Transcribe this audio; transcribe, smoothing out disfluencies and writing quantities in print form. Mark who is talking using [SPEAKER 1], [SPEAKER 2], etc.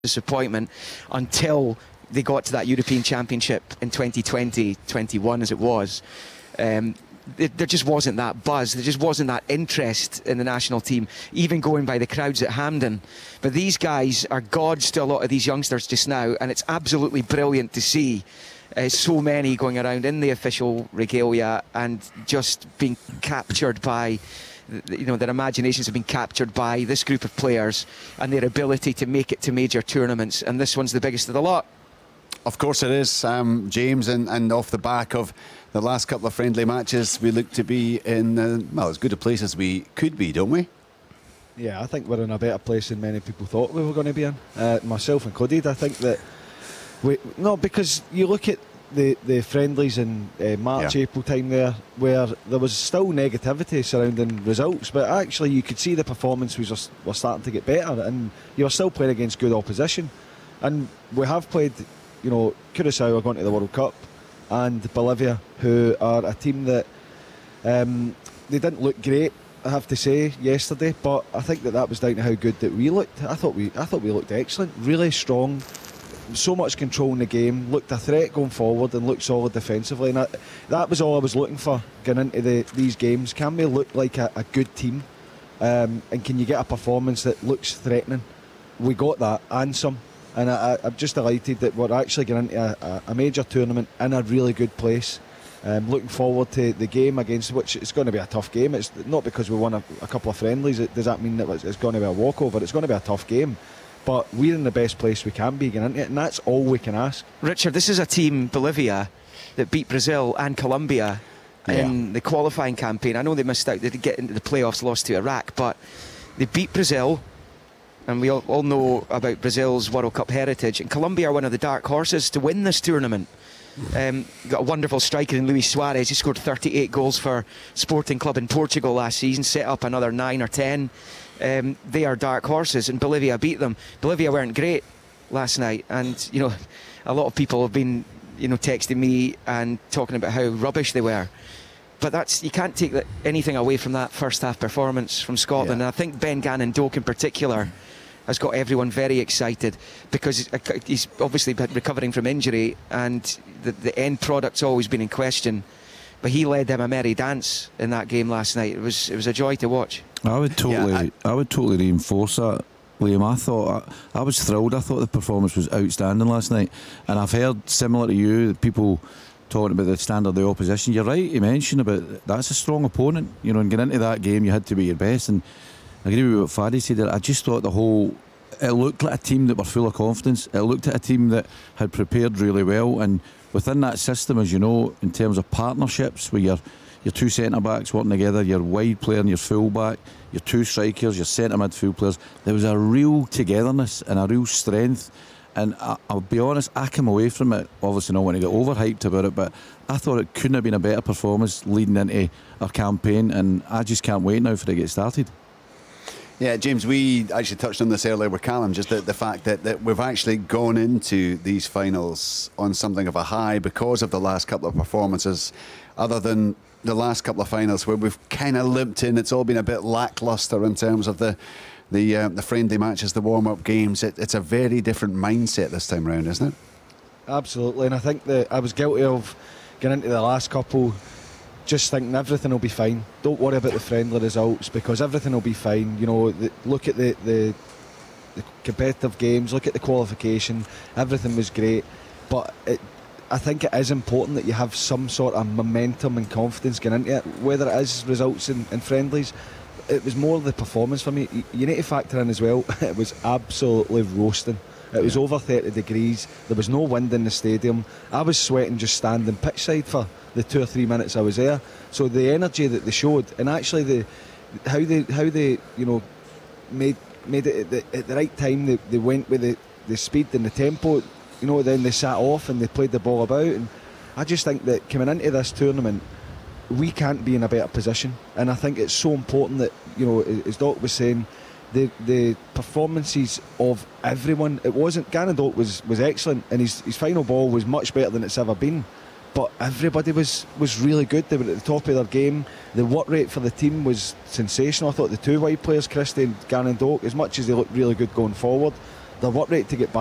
[SPEAKER 1] disappointment until they got to that European Championship in 2020-21 as it was. There just wasn't that buzz, there just wasn't that interest in the national team, even going by the crowds at Hampden. But these guys are gods to a lot of these youngsters just now, and it's absolutely brilliant to see so many going around in the official regalia and just being captured by, their imaginations have been captured by this group of players and their ability to make it to major tournaments, and this one's the biggest of the lot.
[SPEAKER 2] Of course it is, James, and off the back of the last couple of friendly matches, we look to be in, as good a place as we could be, don't we?
[SPEAKER 3] Yeah, I think we're in a better place than many people thought we were going to be in, myself included. I think that because you look at the friendlies in March, April time there, where there was still negativity surrounding results, but actually you could see the performance was starting to get better, and you were still playing against good opposition. And we have played, Curacao are going to the World Cup, and Bolivia, who are a team that they didn't look great, I have to say, yesterday, but I think that was down to how good that we looked. I thought we looked excellent, really strong, so much control in the game, looked a threat going forward and looked solid defensively, and that was all I was looking for going into these games. Can we look like a good team, and can you get a performance that looks threatening? We got that and some, and I'm just delighted that we're actually getting into a major tournament in a really good place. Looking forward to the game against, which it's going to be a tough game. It's not because we won a couple of friendlies, does that mean that it's going to be a walkover? It's going to be a tough game, but we're in the best place we can be getting into it, and that's all we can ask.
[SPEAKER 1] Richard, this is a team, Bolivia, that beat Brazil and Colombia in the qualifying campaign. I know they missed out, they did get into the playoffs, lost to Iraq, but they beat Brazil, and we all know about Brazil's World Cup heritage, and Colombia are one of the dark horses to win this tournament. Got a wonderful striker in Luis Suarez. He scored 38 goals for Sporting Club in Portugal last season, set up another 9 or 10. They are dark horses, and Bolivia beat them. Bolivia weren't great last night, and a lot of people have been texting me and talking about how rubbish they were, but you can't take anything away from that first half performance from Scotland. And I think Ben Gannon-Doak in particular has got everyone very excited, because he's obviously been recovering from injury, and the end product's always been in question, but he led them a merry dance in that game last night. It was a joy to watch.
[SPEAKER 4] I would totally reinforce that, Liam. I was thrilled. I thought the performance was outstanding last night, and I've heard, similar to you, people talking about the standard of the opposition. You're right, you mentioned about that's a strong opponent, and getting into that game you had to be your best, and I agree with what Fadi said. I just thought it looked like a team that were full of confidence. It looked at a team that had prepared really well, and within that system, as you know, in terms of partnerships, where your two centre-backs working together, your wide player and your full-back, your two strikers, your centre-midfield players, there was a real togetherness and a real strength. And I'll be honest, I came away from it, obviously not wanting to get overhyped about it, but I thought it couldn't have been a better performance leading into our campaign, and I just can't wait now for it to get started.
[SPEAKER 2] Yeah, James, we actually touched on this earlier with Callum, just the fact that we've actually gone into these finals on something of a high because of the last couple of performances, other than the last couple of finals where we've kind of limped in. It's all been a bit lacklustre in terms of the friendly matches, the warm-up games. It's a very different mindset this time around, isn't it?
[SPEAKER 3] Absolutely, and I think that I was guilty of getting into the last couple just thinking everything will be fine. Don't worry about the friendly results, because everything will be fine. Look at the competitive games, look at the qualification, everything was great. But I think it is important that you have some sort of momentum and confidence going into it, whether it is results in friendlies. It was more the performance for me. You need to factor in as well, it was absolutely roasting. It was over 30 degrees. There was no wind in the stadium. I was sweating just standing pitchside for the 2 or 3 minutes I was there. So the energy that they showed, and actually how they made it at the right time. They went with the speed and the tempo. Then they sat off and they played the ball about. And I just think that coming into this tournament, we can't be in a better position. And I think it's so important that, as Doc was saying, the performances of everyone. It wasn't Gannon-Doak was excellent, and his final ball was much better than it's ever been. But everybody was really good. They were at the top of their game. The work rate for the team was sensational. I thought the two wide players, Christie and Gannon-Doak, as much as they looked really good going forward, their work rate to get back